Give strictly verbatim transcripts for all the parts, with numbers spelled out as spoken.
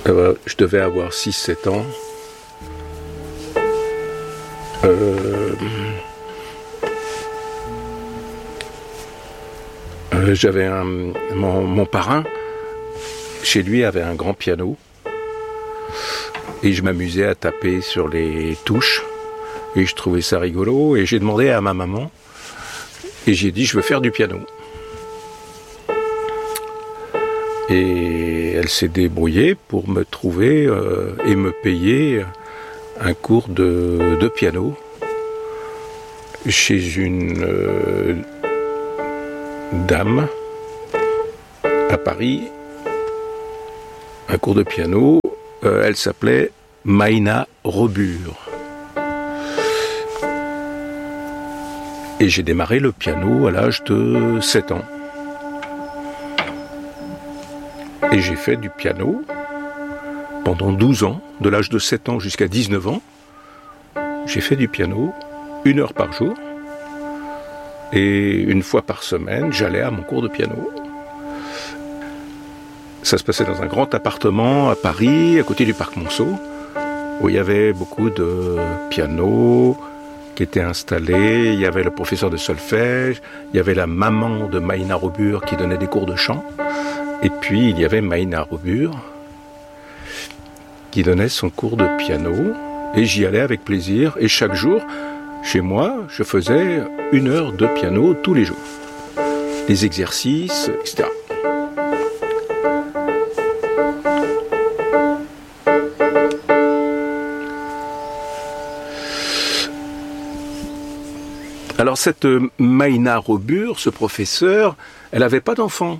Euh, je devais avoir six sept ans. Euh, euh, j'avais un, mon, mon parrain, chez lui, avait un grand piano. Et je m'amusais à taper sur les touches. Et je trouvais ça rigolo. Et j'ai demandé à ma maman. Et j'ai dit, je veux faire du piano. Et elle s'est débrouillée pour me trouver euh, et me payer un cours de, de piano chez une euh, dame à Paris. Un cours de piano, euh, elle s'appelait Maïna Robur. Et j'ai démarré le piano à l'âge de sept ans. Et j'ai fait du piano pendant douze ans, de l'âge de sept ans jusqu'à dix-neuf ans. J'ai fait du piano une heure par jour. Et une fois par semaine, j'allais à mon cours de piano. Ça se passait dans un grand appartement à Paris, à côté du parc Monceau, où il y avait beaucoup de pianos qui étaient installés. Il y avait le professeur de solfège, il y avait la maman de Maïna Robur qui donnait des cours de chant. Et puis, il y avait Maïna Robur qui donnait son cours de piano. Et j'y allais avec plaisir. Et chaque jour, chez moi, je faisais une heure de piano tous les jours. Les exercices, et cetera. Alors, cette Maïna Robur, ce professeur, elle n'avait pas d'enfant.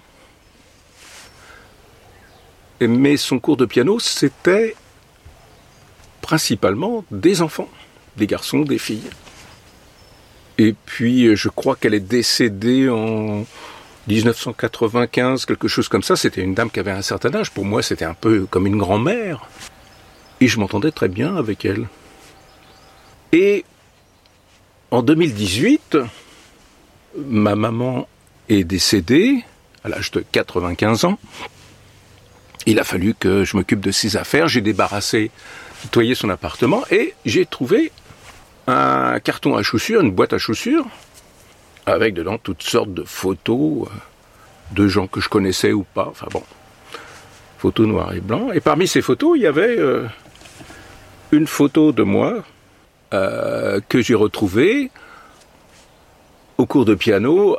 Mais son cours de piano, c'était principalement des enfants, des garçons, des filles. Et puis, je crois qu'elle est décédée en dix-neuf cent quatre-vingt-quinze, quelque chose comme ça. C'était une dame qui avait un certain âge. Pour moi, c'était un peu comme une grand-mère. Et je m'entendais très bien avec elle. Et en deux mille dix-huit, ma maman est décédée à l'âge de quatre-vingt-quinze ans. Il a fallu que je m'occupe de ses affaires. J'ai débarrassé, nettoyé son appartement et j'ai trouvé un carton à chaussures, une boîte à chaussures, avec dedans toutes sortes de photos de gens que je connaissais ou pas. Enfin bon, photos noires et blancs. Et parmi ces photos, il y avait euh, une photo de moi euh, que j'ai retrouvée au cours de piano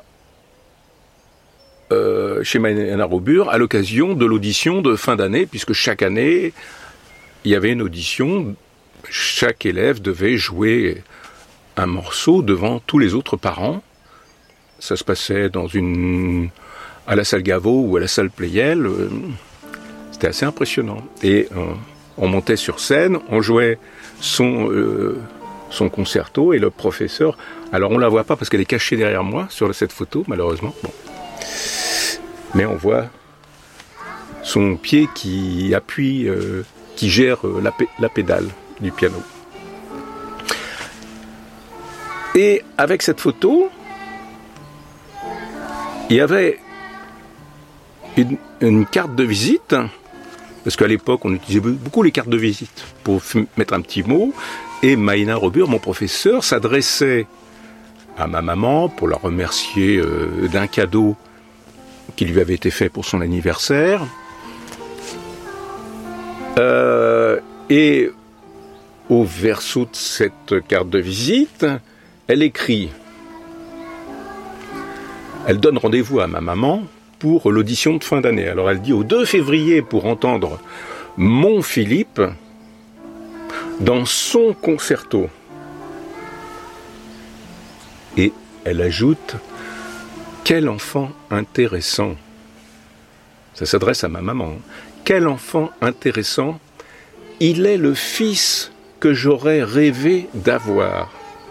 Euh, chez Maïna Robur à l'occasion de l'audition de fin d'année, puisque chaque année il y avait une audition, chaque élève devait jouer un morceau devant tous les autres parents. Ça se passait dans une à la salle Gaveau ou à la salle Pleyel. C'était assez impressionnant. Et euh, on montait sur scène, on jouait son euh, son concerto et le professeur. Alors on la voit pas parce qu'elle est cachée derrière moi sur cette photo, malheureusement. Bon. Mais on voit son pied qui appuie, euh, qui gère euh, la, p- la pédale du piano. Et avec cette photo, il y avait une, une carte de visite, parce qu'à l'époque, on utilisait beaucoup les cartes de visite pour f- mettre un petit mot, et Maïna Robur, mon professeur, s'adressait à ma maman pour la remercier euh, d'un cadeau qui lui avait été fait pour son anniversaire. Euh, et au verso de cette carte de visite, elle écrit, elle donne rendez-vous à ma maman pour l'audition de fin d'année. Alors elle dit au deux février pour entendre mon Philippe dans son concerto. Et elle ajoute, quel enfant intéressant. Ça s'adresse à ma maman. Quel enfant intéressant. Il est le fils que j'aurais rêvé d'avoir.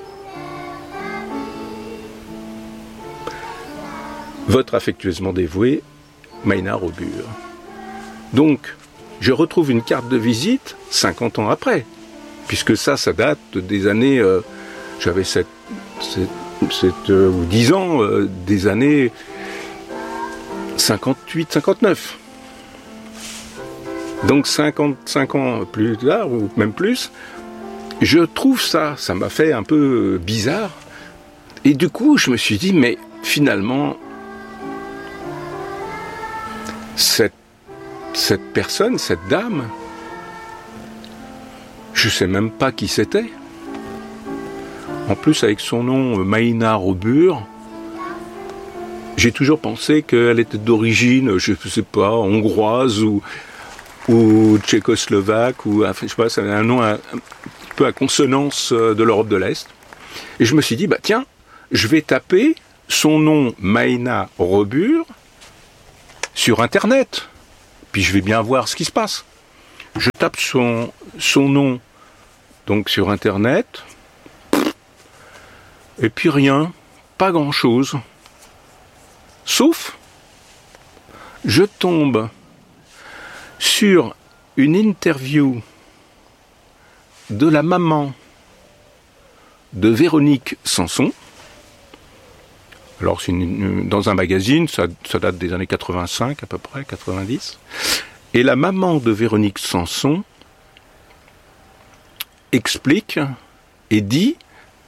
Votre affectueusement dévoué, Maïna Robur. Donc, je retrouve une carte de visite cinquante ans après, puisque ça, ça date des années... Euh, j'avais cette... cette C'est euh, dix ans euh, des années cinquante-huit cinquante-neuf. Donc cinquante-cinq ans plus tard, ou même plus, je trouve ça, ça m'a fait un peu bizarre. Et du coup, je me suis dit, mais finalement, cette, cette personne, cette dame, je sais même pas qui c'était. En plus, avec son nom, Maïna Robur, j'ai toujours pensé qu'elle était d'origine, je ne sais pas, hongroise ou, ou tchécoslovaque, ou enfin, je sais pas, c'est un nom un, un peu à consonance de l'Europe de l'Est. Et je me suis dit, bah tiens, je vais taper son nom Maïna Robur sur Internet. Puis je vais bien voir ce qui se passe. Je tape son, son nom donc sur Internet. Et puis rien, pas grand-chose. Sauf, je tombe sur une interview de la maman de Véronique Sanson. Alors c'est une, dans un magazine, ça, ça date des années quatre-vingt-cinq à peu près, quatre-vingt-dix. Et la maman de Véronique Sanson explique et dit,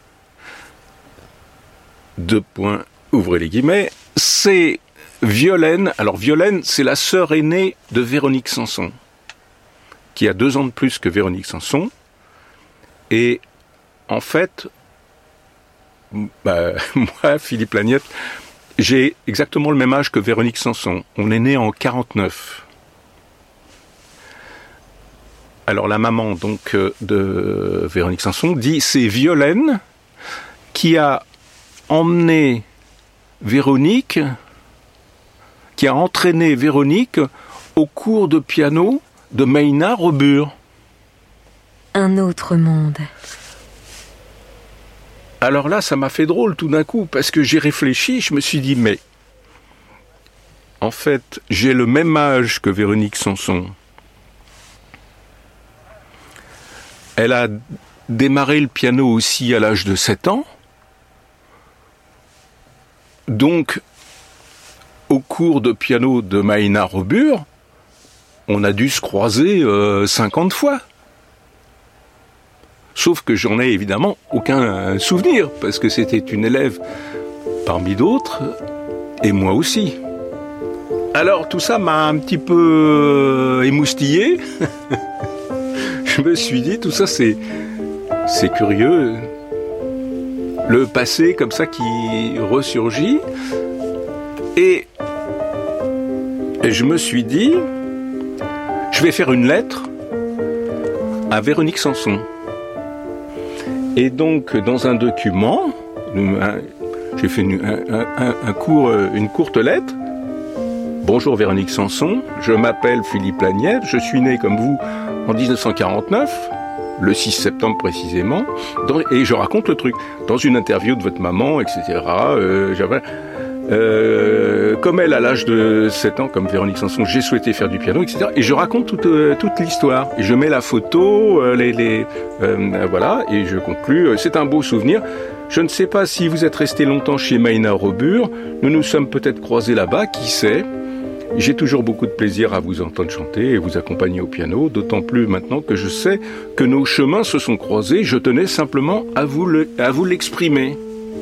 deux points, ouvrez les guillemets, c'est Violaine, alors Violaine, c'est la sœur aînée de Véronique Sanson, qui a deux ans de plus que Véronique Sanson, et en fait, bah, moi, Philippe Lagnette, j'ai exactement le même âge que Véronique Sanson, on est né en quarante-neuf. Alors la maman donc de Véronique Sanson dit, c'est Violaine qui a emmené Véronique, qui a entraîné Véronique au cours de piano de Maïna Robur. Un autre monde. Alors là, ça m'a fait drôle tout d'un coup, parce que j'ai réfléchi, je me suis dit, mais en fait, j'ai le même âge que Véronique Sanson. Elle a démarré le piano aussi à l'âge de sept ans. Donc, au cours de piano de Maïna Robur, on a dû se croiser euh, cinquante fois. Sauf que j'en ai évidemment aucun souvenir, parce que c'était une élève parmi d'autres, et moi aussi. Alors tout ça m'a un petit peu émoustillé. Je me suis dit, tout ça c'est, c'est curieux. Le passé comme ça qui ressurgit. Et, et je me suis dit, je vais faire une lettre à Véronique Sanson. Et donc, dans un document, un, j'ai fait une, un, un, un court, une courte lettre. Bonjour Véronique Sanson, je m'appelle Philippe Lagnette, je suis né comme vous en dix-neuf cent quarante-neuf, le six septembre précisément, dans, et je raconte le truc. Dans une interview de votre maman, et cetera, euh, j'avais... Euh, comme elle, à l'âge de sept ans, comme Véronique Sanson, j'ai souhaité faire du piano, et cetera. Et je raconte toute, euh, toute l'histoire. Et je mets la photo, euh, les, les, euh, voilà, et je conclus. C'est un beau souvenir. Je ne sais pas si vous êtes resté longtemps chez Maïna Robur. Nous nous sommes peut-être croisés là-bas, qui sait. J'ai toujours beaucoup de plaisir à vous entendre chanter et vous accompagner au piano, d'autant plus maintenant que je sais que nos chemins se sont croisés. Je tenais simplement à vous, le, à vous l'exprimer.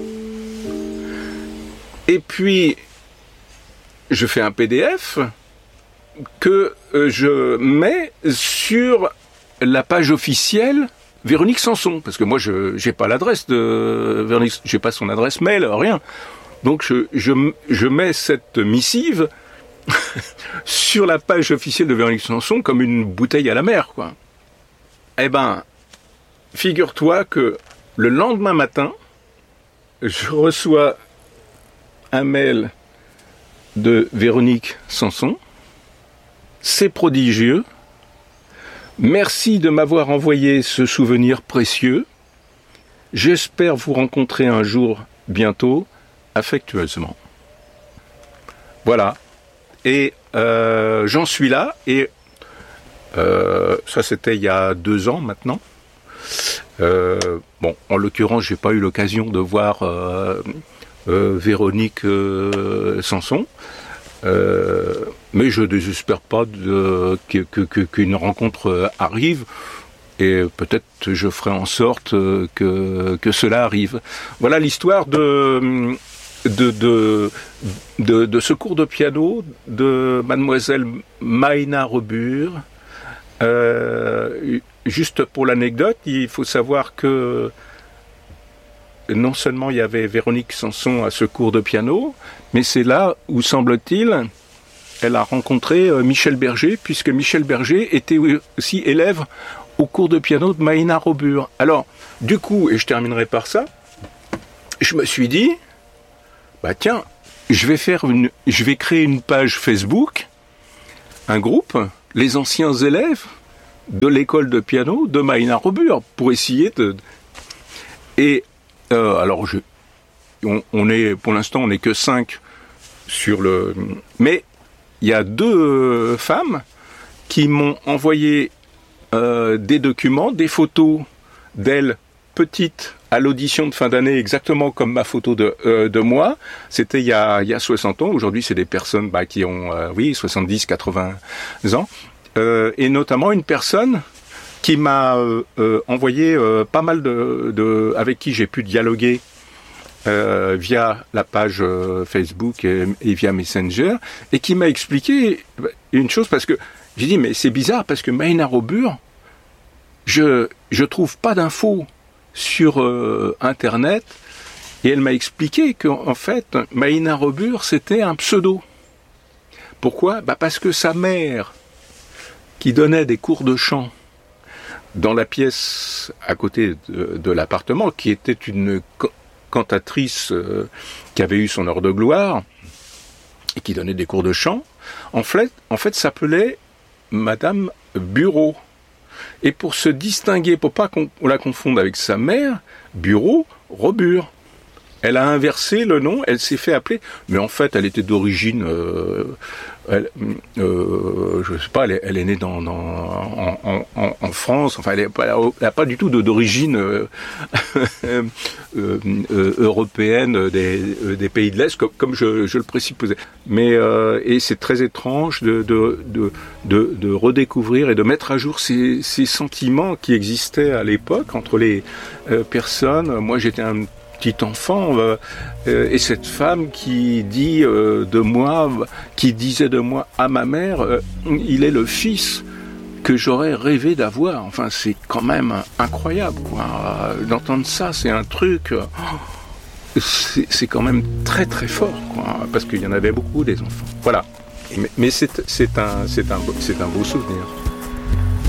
Et puis, je fais un P D F que je mets sur la page officielle Véronique Sanson, parce que moi, je j'ai pas l'adresse de Véronique, j'ai pas son adresse mail, rien. Donc, je, je, je mets cette missive sur la page officielle de Véronique Sanson comme une bouteille à la mer, quoi. Eh ben, figure-toi que le lendemain matin, je reçois un mail de Véronique Sanson. C'est prodigieux. Merci de m'avoir envoyé ce souvenir précieux. J'espère vous rencontrer un jour bientôt, affectueusement. Voilà. Et euh, j'en suis là. Et euh, ça, c'était il y a deux ans maintenant. Euh, bon, en l'occurrence, j'ai pas eu l'occasion de voir euh, Euh, Véronique euh, Sanson, euh, mais je ne désespère pas de, que, que, que, qu'une rencontre arrive. Et peut-être je ferai en sorte que, que cela arrive. Voilà l'histoire de, de, de, de, de ce cours de piano de mademoiselle Maïna Rebure. Euh, juste pour l'anecdote, il faut savoir que non seulement il y avait Véronique Sanson à ce cours de piano, mais c'est là où, semble-t-il, elle a rencontré Michel Berger, puisque Michel Berger était aussi élève au cours de piano de Maïna Rebure. Alors, du coup, et je terminerai par ça, je me suis dit, bah tiens, je vais faire une, je vais créer une page Facebook, un groupe, les anciens élèves de l'école de piano de Maïna Rebure, pour essayer de... Et, euh, alors, je, on, on est, pour l'instant, on n'est que cinq sur le... Mais, il y a deux femmes qui m'ont envoyé Euh, des documents, des photos d'elle petite à l'audition de fin d'année, exactement comme ma photo de, euh, de moi. C'était il y a, il y a soixante ans. Aujourd'hui, c'est des personnes bah, qui ont, euh, oui, soixante-dix, quatre-vingts ans. Euh, et notamment une personne qui m'a euh, euh, envoyé euh, pas mal de, de... avec qui j'ai pu dialoguer euh, via la page euh, Facebook et, et via Messenger, et qui m'a expliqué une chose, parce que j'ai dit, mais c'est bizarre, parce que Maïna Rebure, je je trouve pas d'infos sur euh, Internet, et elle m'a expliqué qu'en fait, Maïna Rebure, c'était un pseudo. Pourquoi ? Bah parce que sa mère, qui donnait des cours de chant dans la pièce à côté de, de l'appartement, qui était une cantatrice euh, qui avait eu son heure de gloire, et qui donnait des cours de chant, en fait, en fait s'appelait Madame Bureau. Et pour se distinguer, pour pas qu'on la confonde avec sa mère, Bureau, Rebure. Elle a inversé le nom, elle s'est fait appeler, mais en fait, elle était d'origine, euh, elle, euh, je sais pas, elle est, elle est née dans, dans, en, en, en France, enfin, elle n'a pas du tout de, d'origine euh, euh, euh, européenne des, des pays de l'Est, comme, comme je, je le présupposais. Mais euh, et c'est très étrange de, de, de, de, de redécouvrir et de mettre à jour ces, ces sentiments qui existaient à l'époque entre les euh, personnes. Moi, j'étais un petit enfant euh, euh, et cette femme qui dit euh, de moi, qui disait de moi à ma mère, euh, il est le fils que j'aurais rêvé d'avoir. Enfin, c'est quand même incroyable, quoi. D'entendre ça, c'est un truc, euh, c'est, c'est quand même très très fort, quoi, parce qu'il y en avait beaucoup des enfants. Voilà. Mais, mais c'est, c'est un, c'est un, c'est un beau souvenir.